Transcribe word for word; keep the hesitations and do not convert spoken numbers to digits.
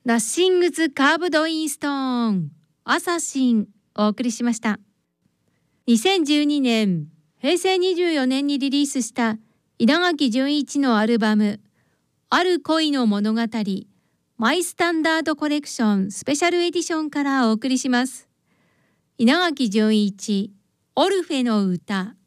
ナッシングズカーブドインストーンアサシンお送りしました。にせんじゅうにねんへいせいにじゅうよねんにリリースした稲垣潤一のアルバムある恋の物語マイスタンダードコレクションスペシャルエディションからお送りします。稲垣潤一オルフェの歌。